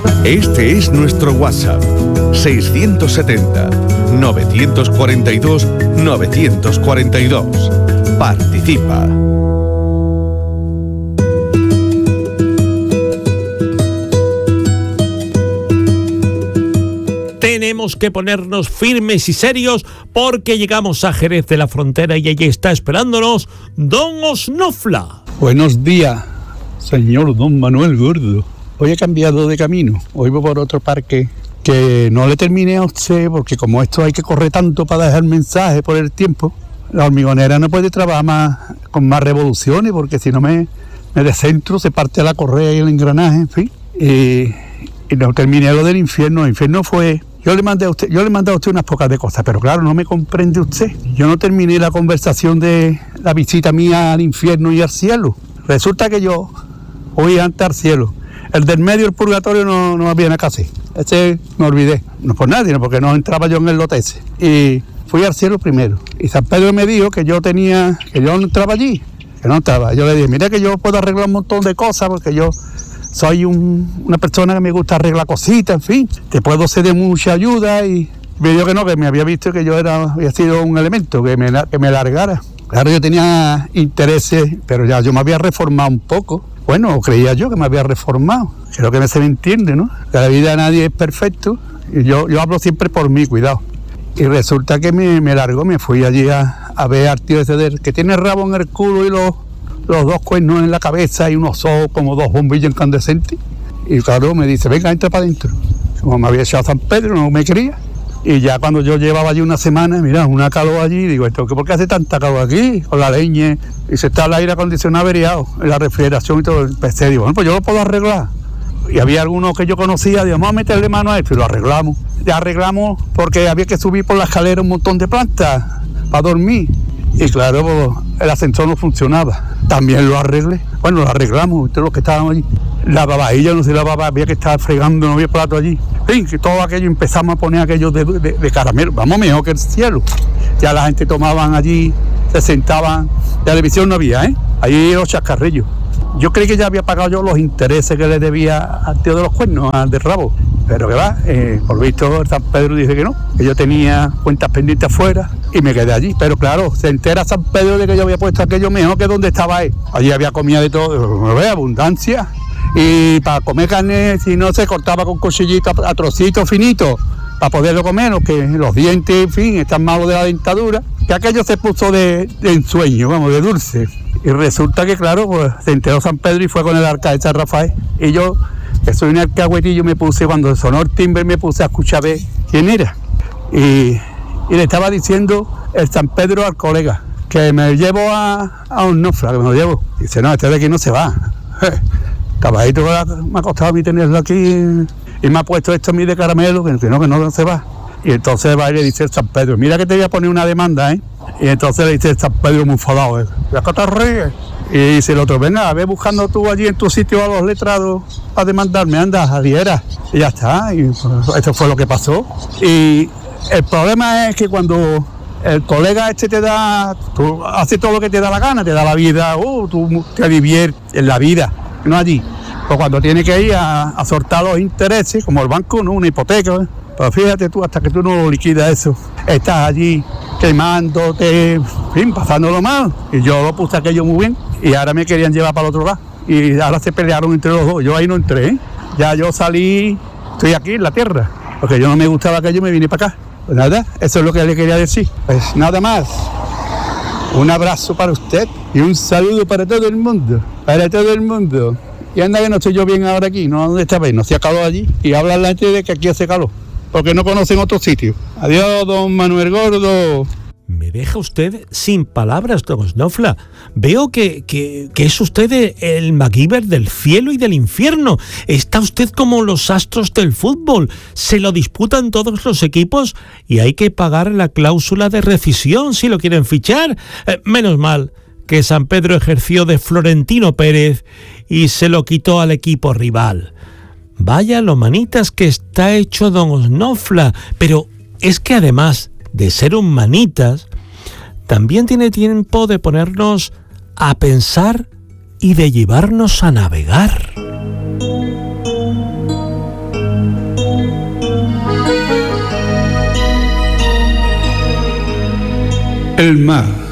Este es nuestro WhatsApp, 670-942-942. Participa. Tenemos que ponernos firmes y serios porque llegamos a Jerez de la Frontera y allí está esperándonos Don Osnofla. Buenos días, señor Don Manuel Gordo. Hoy he cambiado de camino, hoy voy por otro parque que no le terminé a usted porque como esto hay que correr tanto para dejar mensaje por el tiempo, la hormigonera no puede trabajar con más revoluciones porque si no me descentro, se parte la correa y el engranaje, en fin. Y no terminé lo del infierno. El infierno fue... Yo le mandé a usted unas pocas de cosas, pero claro, no me comprende usted. Yo no terminé la conversación de la visita mía al infierno y al cielo. Resulta que yo voy antes al cielo. El del medio, el purgatorio, no había nada que hacer. Ese me olvidé. No por nadie, no, porque no entraba yo en el lote ese. Y fui al cielo primero. Y San Pedro me dijo que yo no entraba allí. Que no entraba. Yo le dije, mira que yo puedo arreglar un montón de cosas porque yo soy una persona que me gusta arreglar cositas, en fin. Te puedo ser de mucha ayuda. Y me dijo que no, que me había visto que yo había sido un elemento, que me largara. Claro, yo tenía intereses, pero ya yo me había reformado un poco. Bueno, creía yo que me había reformado. Creo que no se me entiende, ¿no? Que la vida de nadie es perfecto. Y yo hablo siempre por mí, cuidado. Y resulta que me largó, me fui allí a ver al tío ese que tiene el rabo en el culo y los dos cuernos en la cabeza y unos ojos como dos bombillos incandescentes. Y claro, me dice, venga, entra para adentro. Como me había echado San Pedro, no me quería. Y ya cuando yo llevaba allí una semana, mira, una calor allí, digo, ¿por qué hace tanta calor aquí? Con la leña, y se está el aire acondicionado averiado, la refrigeración y todo. Empecé, digo, bueno, pues yo lo puedo arreglar. Y había algunos que yo conocía, digo, vamos a meterle mano a esto, y lo arreglamos. Ya arreglamos porque había que subir por la escalera un montón de plantas para dormir. Y claro, pues, el ascensor no funcionaba. También lo arreglé. Bueno, lo arreglamos, todos los que estábamos allí. La babajilla no se lavaba, había que estar fregando, no había plato allí. En fin, que todo aquello empezamos a poner aquello de caramelo. Vamos, mejor que el cielo. Ya la gente tomaban allí, se sentaban. Televisión no había, ¿eh? Allí los chascarrillos. Yo creí que ya había pagado yo los intereses que le debía al tío de los cuernos, al del rabo. Pero que va, por visto San Pedro dice que no, que yo tenía cuentas pendientes afuera y me quedé allí. Pero claro, se entera San Pedro de que yo había puesto aquello mejor que donde estaba él. Allí había comida de todo, me ve, abundancia. Y para comer carne, si no, se cortaba con cuchillito a trocitos finitos para poderlo comer, que los dientes, en fin, están malos de la dentadura. Que aquello se puso de ensueño, vamos, de dulce. Y resulta que, claro, pues se enteró San Pedro y fue con el alcalde de San Rafael. Y yo, que soy un alcahuetillo, me puse, cuando sonó el timbre, me puse a escuchar a ver quién era. Y le estaba diciendo el San Pedro al colega, que me llevo a Osnofla, que me lo llevo. Dice, no, este de aquí no se va. Caballito, me ha costado a mí tenerlo aquí y me ha puesto esto a mí de caramelo, que no se va. Y entonces va y le dice el San Pedro, mira que te voy a poner una demanda, ¿eh? Y entonces le dice el San Pedro muy enfadado, ¿ya que te ríes? Y dice el otro, venga, ve buscando tú allí en tu sitio a los letrados para demandarme, anda, Javiera. Y ya está, y esto fue lo que pasó. Y el problema es que cuando el colega este te da, tú haces todo lo que te da la gana, te da la vida, tú te diviertes en la vida, no allí. Pues cuando tienes que ir a soltar los intereses, como el banco, ¿no? Una hipoteca, ¿eh? Pues fíjate tú, hasta que tú no lo liquidas eso, estás allí quemándote, en fin, pasándolo mal. Y yo lo puse aquello muy bien y ahora me querían llevar para el otro lado. Y ahora se pelearon entre los dos, yo ahí no entré, ¿eh? Ya yo salí, estoy aquí en la tierra, porque yo no me gustaba aquello y me vine para acá. Pues nada, eso es lo que le quería decir. Pues nada más. Un abrazo para usted y un saludo para todo el mundo, Y anda que no estoy yo bien ahora aquí, no donde estaba, no hacía calor allí. Y habla la gente de que aquí hace calor, porque no conocen otro sitio. Adiós, don Manuel Gordo. Me deja usted sin palabras, don Osnofla. Veo que es usted el MacGyver del cielo y del infierno. Está usted como los astros del fútbol. Se lo disputan todos los equipos y hay que pagar la cláusula de rescisión si lo quieren fichar. Menos mal que San Pedro ejerció de Florentino Pérez y se lo quitó al equipo rival. Vaya lo manitas que está hecho don Osnofla, pero es que además de ser un manitas, también tiene tiempo de ponernos a pensar y de llevarnos a navegar. el mar.